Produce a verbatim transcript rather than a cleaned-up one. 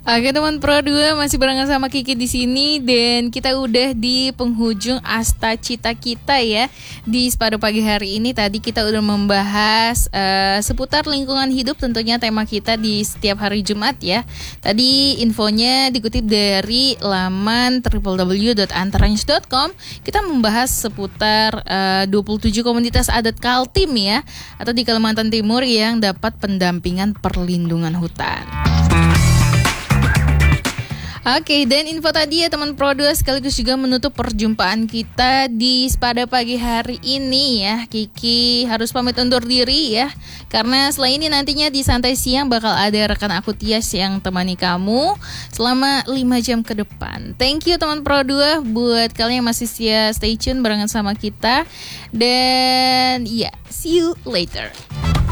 Oke teman Pro dua, masih barengan sama Kiki di sini dan kita udah di penghujung Asta Cita kita ya. Di pada pagi hari ini tadi kita udah membahas uh, seputar lingkungan hidup, tentunya tema kita di setiap hari Jumat ya. Tadi infonya dikutip dari laman w w w dot antarrange dot com. Kita membahas seputar uh, dua puluh tujuh komunitas adat Kaltim ya, atau di Kalimantan Timur yang dapat pendampingan perlindungan hutan. Oke, dan info tadi ya teman Pro dua sekaligus juga menutup perjumpaan kita di pada pagi hari ini ya. Kiki harus pamit undur diri ya, karena setelah ini nantinya di Santai Siang bakal ada rekan aku Tias yang temani kamu selama lima jam ke depan. Thank you teman Pro dua buat kalian yang masih setia stay tune barengan sama kita. Dan ya, yeah, see you later.